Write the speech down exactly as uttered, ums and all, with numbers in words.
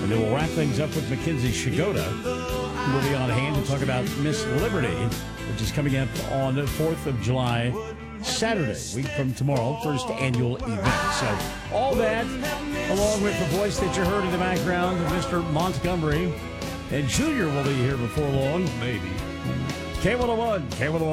And then we'll wrap things up with Mackenzie Shigoda, who will be on hand to talk about Miss Liberty, which is coming up on the fourth of July, Saturday, week from tomorrow, first annual event. So all that, along with the voice that you heard in the background of Mister Montgomery. And Junior will be here before long. Maybe. K one oh one, K one oh one.